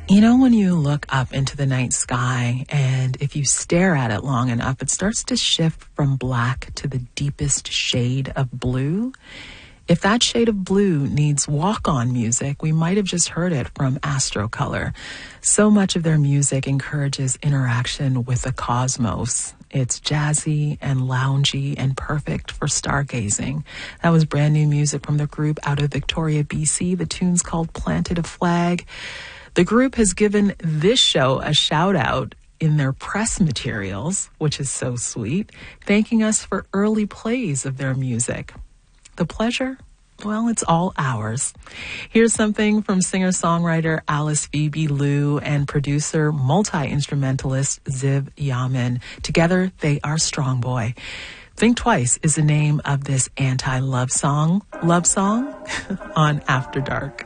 You know, when you look up into the night sky and if you stare at it long enough, it starts to shift from black to the deepest shade of blue. If that shade of blue needs walk-on music, we might have just heard it from Astrocolor. So much of their music encourages interaction with the cosmos. It's jazzy and loungy and perfect for stargazing. That was brand new music from the group out of Victoria, BC. The tune's called Planted a Flag. The group has given this show a shout out in their press materials, which is so sweet, thanking us for early plays of their music. The pleasure? Well, it's all ours. Here's something from singer-songwriter Alice Phoebe Liu and producer, multi-instrumentalist Ziv Yamin. Together, they are Strong Boy. Think Twice is the name of this anti-love song on After Dark.